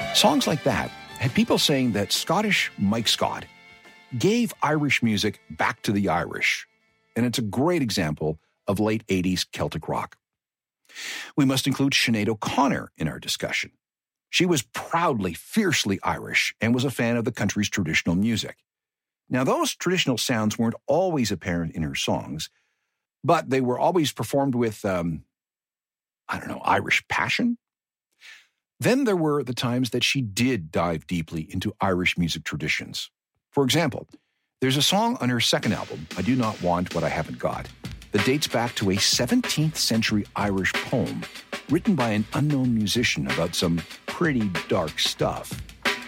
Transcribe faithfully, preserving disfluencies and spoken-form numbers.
Songs like that had people saying that Scottish Mike Scott gave Irish music back to the Irish, and it's a great example of late eighties Celtic rock. We must include Sinead O'Connor in our discussion. She was proudly, fiercely Irish and was a fan of the country's traditional music. Now, those traditional sounds weren't always apparent in her songs, but they were always performed with, um, I don't know, Irish passion. Then there were the times that she did dive deeply into Irish music traditions. For example, there's a song on her second album, I Do Not Want What I Haven't Got, that dates back to a seventeenth century Irish poem written by an unknown musician about some pretty dark stuff.